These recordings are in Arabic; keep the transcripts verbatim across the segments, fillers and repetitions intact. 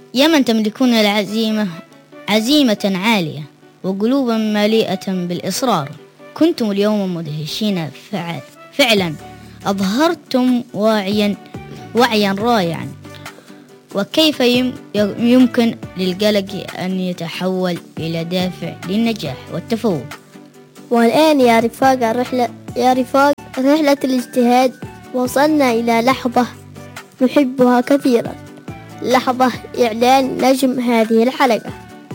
يا من تملكون العزيمة عزيمة عالية وقلوبا مليئة بالإصرار، كنتم اليوم مدهشين فعلا، أظهرتم وعيا وعيا رائعا. وكيف يمكن للقلق أن يتحول إلى دافع للنجاح والتفوق؟ والآن يا رفاق الرحلة يا رفاق رحلة الاجتهاد وصلنا إلى لحظة نحبها كثيرا، لحظة إعلان نجم هذه الحلقة.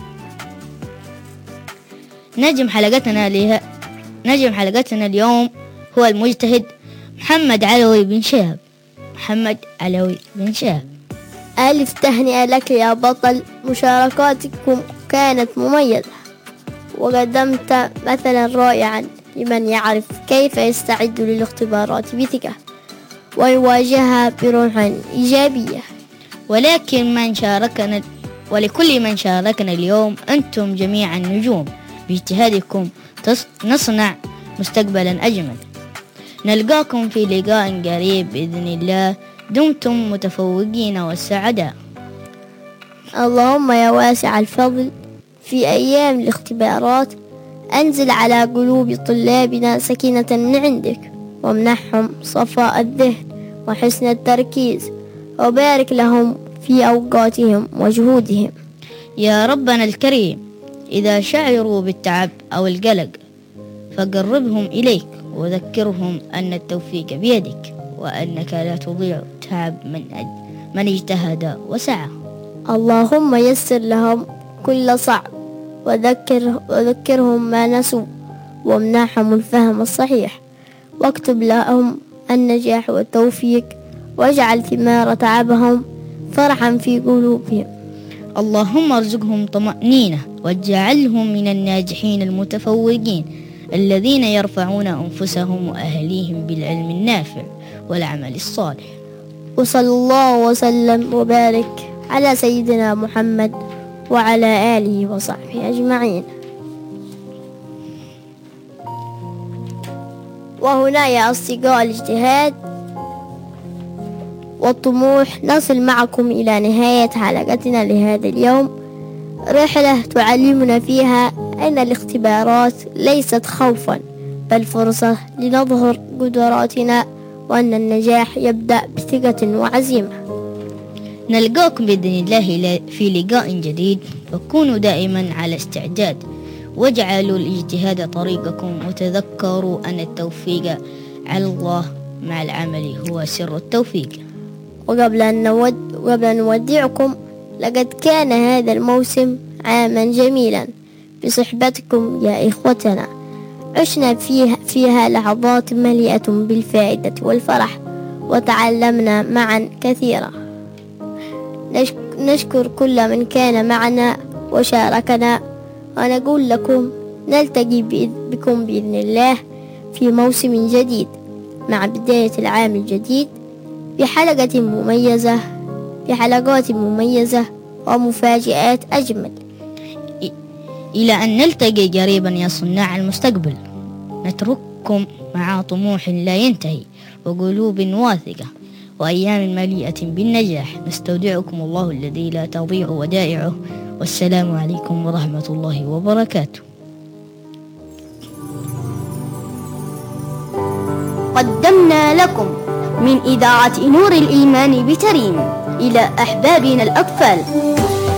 نجم حلقتنا لها نجم حلقتنا اليوم هو المجتهد محمد علوي بن شهاب. محمد علوي بن شهاب، ألف تهنئة لك يا بطل، مشاركاتكم كانت مميزة وقدمت مثلا رائعا لمن يعرف كيف يستعد للاختبارات بثقة ويواجهها بروح إيجابية. ولكن من شاركنا ولكل من شاركنا اليوم، أنتم جميعا نجوم، باجتهادكم نصنع مستقبلا أجمل. نلقاكم في لقاء قريب بإذن الله، دمتم متفوقين والسعداء. اللهم يا واسع الفضل، في أيام الاختبارات أنزل على قلوب طلابنا سكينة من عندك، وامنحهم صفاء الذهن وحسن التركيز، وبارك لهم في أوقاتهم وجهودهم. يا ربنا الكريم، إذا شعروا بالتعب أو القلق فقربهم إليك وذكرهم أن التوفيق بيدك، وأنك لا تضيع تعب من من اجتهد وسعى. اللهم يسر لهم كل صعب وذكر وذكرهم ما نسوا، وامنحهم الفهم الصحيح، واكتب لهم النجاح والتوفيق، واجعل ثمار تعبهم فرحا في قلوبهم. اللهم ارزقهم طمأنينة، واجعلهم من الناجحين المتفوقين الذين يرفعون أنفسهم وأهليهم بالعلم النافع والعمل الصالح. وصلى الله وسلم وبارك على سيدنا محمد وعلى آله وصحبه أجمعين. وهنا يا أصدقاء الاجتهاد والطموح، نصل معكم إلى نهاية حلقتنا لهذا اليوم، رحلة تعلمنا فيها أن الاختبارات ليست خوفا بل فرصة لنظهر قدراتنا، وأن النجاح يبدأ بثقة وعزيمة. نلقاكم بإذن الله في لقاء جديد، وكونوا دائما على استعداد، واجعلوا الاجتهاد طريقكم، وتذكروا أن التوفيق على الله مع العمل هو سر التوفيق. وقبل أن نود وقبل أن نودعكم، لقد كان هذا الموسم عاما جميلا بصحبتكم يا إخوتنا، عشنا فيها, فيها لحظات مليئة بالفائدة والفرح، وتعلمنا معا كثيرا. نشكر كل من كان معنا وشاركنا، ونقول لكم نلتقي بكم بإذن الله في موسم جديد مع بداية العام الجديد، بحلقة مميزة بحلقات مميزة ومفاجآت أجمل. إلى أن نلتقي قريبا يا صناع المستقبل، نترككم مع طموح لا ينتهي وقلوب واثقة وأيام مليئة بالنجاح. نستودعكم الله الذي لا تضيع ودائعه، والسلام عليكم ورحمة الله وبركاته. قدمنا لكم من إذاعة نور الإيمان بتريم إلى أحبابنا الأطفال